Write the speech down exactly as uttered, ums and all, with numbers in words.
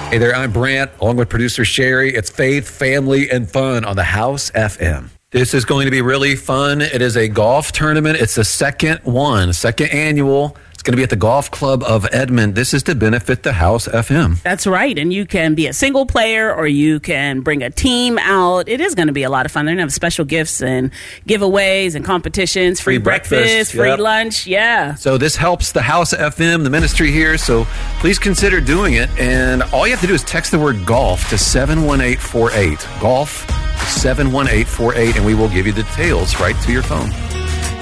Hey there, I'm Brant, along with producer Sherry. It's faith, family, and fun on the House F M. This is going to be really fun. It is a golf tournament. It's the second one, second annual. It's going to be at the Golf Club of Edmond. This is to benefit the House F M. That's right. And you can be a single player or you can bring a team out. It is going to be a lot of fun. They're going to have special gifts and giveaways and competitions, free, free breakfast, breakfast, free yep. lunch. Yeah. So this helps the House F M, the ministry here. So please consider doing it. And all you have to do is text the word golf to seven one eight four eight. Golf, seven one eight four eight, and we will give you the details right to your phone.